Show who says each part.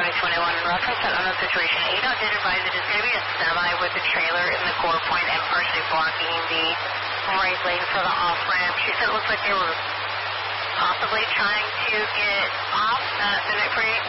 Speaker 1: 2021 in reference to unknown situation. ADOT did advise it is going to be a semi with a trailer in the core point and partially blocking the right lane for the off-ramp. She said it looks like they were possibly trying to get off at midnight parade.